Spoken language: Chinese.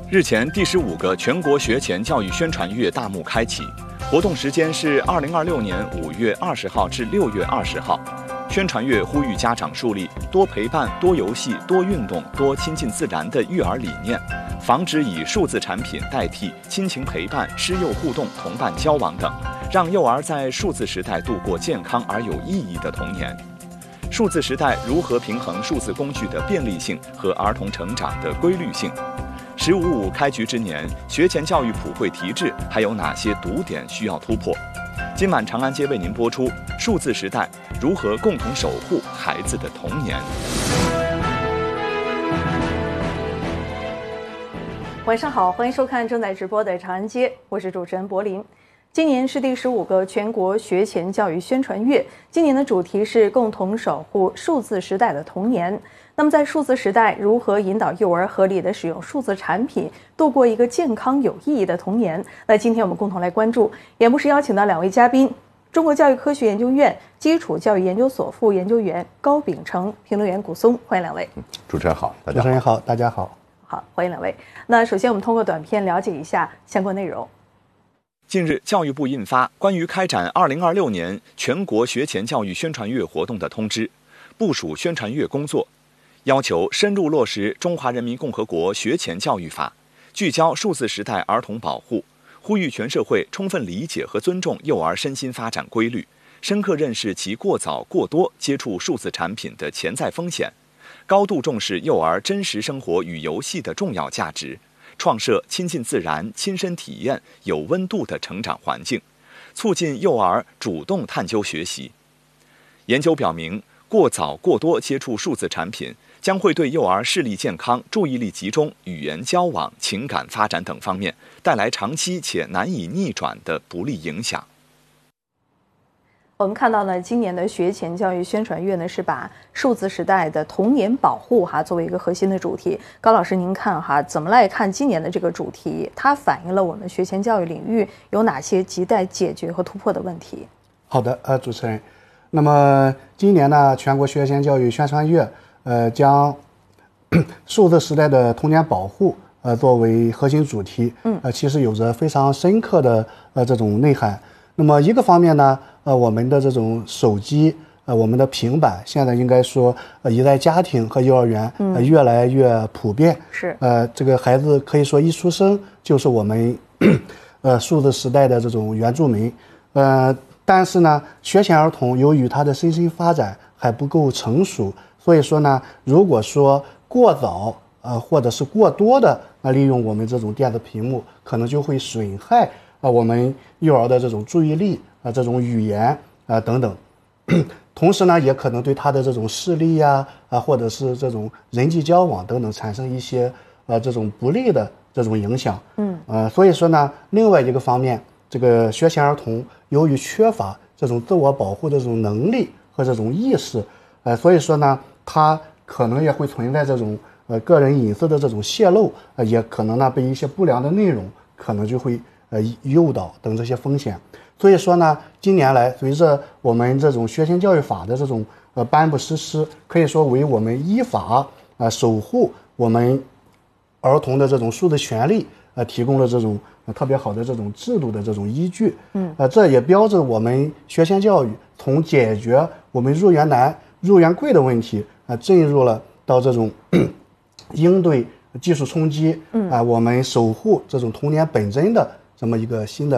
日前，第15个全国学前教育宣传月大幕开启，活动时间是2026年5月20号至6月20号。宣传月呼吁家长树立多陪伴、多游戏、多运动、多亲近自然的育儿理念，防止以数字产品代替亲情陪伴、师友互动、同伴交往等，让幼儿在数字时代度过健康而有意义的童年。数字时代如何平衡数字工具的便利性和儿童成长的规律性？15.5开局之年，学前教育普惠提质还有哪些堵点需要突破？今晚长安街为您播出数字时代如何共同守护孩子的童年。 晚上好，欢迎收看正在直播的长安街，我是主持人柏林。今年是第15个全国学前教育宣传月，今年的主题是共同守护数字时代的童年。那么在数字时代，如何引导幼儿合理的使用数字产品，度过一个健康有意义的童年？那今天我们共同来关注，演播室邀请到2位嘉宾，中国教育科学研究院基础教育研究所副研究员高秉成，评论员古松，欢迎2位。 主持人好，大家好。 主持人好，大家好。 好，欢迎2位。那首先我们通过短片了解一下相关内容。 近日，教育部印发关于开展2026年全国学前教育宣传月活动的通知，部署宣传月工作，要求深入落实《中华人民共和国学前教育法》，聚焦数字时代儿童保护，呼吁全社会充分理解和尊重幼儿身心发展规律，深刻认识其过早过多接触数字产品的潜在风险，高度重视幼儿真实生活与游戏的重要价值，创设亲近自然、亲身体验、有温度的成长环境，促进幼儿主动探究学习。研究表明，过早过多接触数字产品将会对幼儿视力健康、注意力集中、语言交往、情感发展等方面带来长期且难以逆转的不利影响。 我们看到呢，今年的学前教育宣传月呢，是把数字时代的童年保护作为一个核心的主题。高老师，您看怎么来看今年的这个主题？它反映了我们学前教育领域有哪些亟待解决和突破的问题？ 好的，主持人。那么今年呢，全国学前教育宣传月，将数字时代的童年保护作为核心主题。其实有着非常深刻的这种内涵。那么一个方面呢，我们的这种手机，我们的平板，现在应该说也在家庭和幼儿园越来越普遍。 是。 这个孩子可以说一出生就是我们数字时代的这种原住民。但是呢，学前儿童由于他的身心发展还不够成熟，所以说呢，如果说过早或者是过多的利用我们这种电子屏幕，可能就会损害我们幼儿的这种注意力这种语言等等，同时呢，也可能对他的这种视力或者是这种人际交往等等产生一些这种不利的这种影响。所以说呢，另外一个方面，这个学前儿童由于缺乏这种自我保护的这种能力和这种意识，所以说呢，他可能也会存在这种个人隐私的这种泄露，也可能呢被一些不良的内容可能就会诱导等这些风险。所以说呢，近年来随着我们这种学前教育法的这种颁布实施，可以说为我们依法守护我们儿童的这种数字权利提供了这种特别好的这种制度的这种依据。这也标志我们学前教育从解决我们入园难、入园贵的问题进入了到这种应对技术冲击我们守护这种童年本真的这么一个新的